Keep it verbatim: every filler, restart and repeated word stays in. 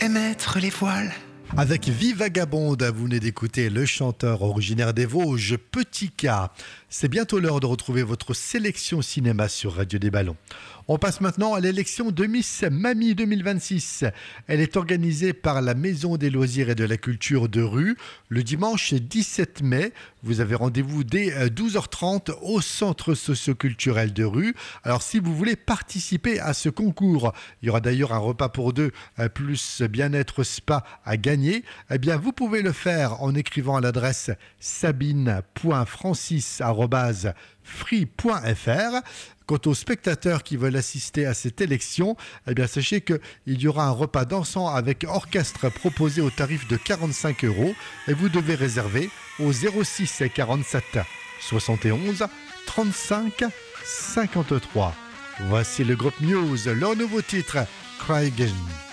émettre les voiles. Avec Vie Vagabonde, vous venez d'écouter le chanteur originaire des Vosges, Petit K. C'est bientôt l'heure de retrouver votre sélection cinéma sur Radio des Ballons. On passe maintenant à l'élection de Miss Mamie deux mille vingt-six. Elle est organisée par la Maison des loisirs et de la culture de Rue le dimanche dix-sept mai. Vous avez rendez-vous dès douze heures trente au centre socio-culturel de Rue. Alors si vous voulez participer à ce concours, il y aura d'ailleurs un repas pour deux plus bien-être spa à gagner. Eh bien vous pouvez le faire en écrivant à l'adresse sabine point francis arobase free point f r. Quant aux spectateurs qui veulent assister à cette élection, eh bien sachez qu'il y aura un repas dansant avec orchestre proposé au tarif de quarante-cinq euros et vous devez réserver au zéro six quarante-sept soixante et onze trente-cinq cinquante-trois. Voici le groupe Muse, leur nouveau titre, Cry Again.